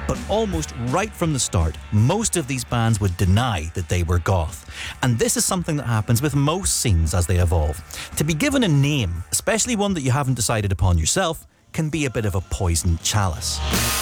But almost right from the start, most of these bands would deny that they were goth. And this is something that happens with most scenes as they evolve. To be given a name, especially one that you haven't decided upon yourself, can be a bit of a poisoned chalice.